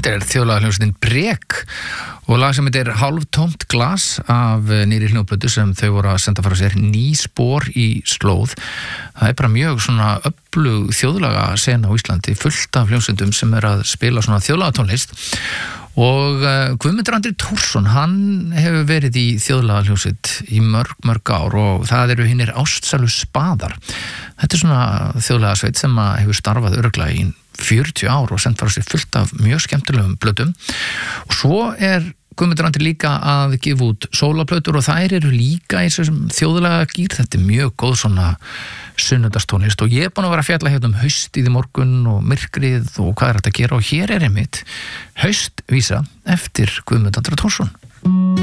Þetta þjóðlagahljómsveitin Brek og lag sem þetta hálftómt glas af nýri hljómplötu sem þau voru að senda frá sér, Ný spor í slóð. Það bara mjög svona öflug þjóðlaga sena á Íslandi, fullt af hljómsveitum sem að spila svona þjóðlagatónlist. Og Guðmundur Andri Tórsson, hann hefur verið í þjóðlagahljómsveit í mörg ár og það eru hinnir Ástsælu Spaðar. Þetta svona þjóðlagasveit sem hefur starfað örugglega í 40 ár og sendt frá sér fullt af mjög skemmtilegum plötum. Og svo Guðmundur Andri líka að gefa út sólaplötur og þær eru líka í þessum þjóðlaga gír. Þetta mjög góð svona sunnudagstónlist og ég búin að vera að fjalla hérna haustið í morgun og myrkrið og hvað þetta að gera og hér einmitt haustvísa eftir Guðmund Andra Tórsson.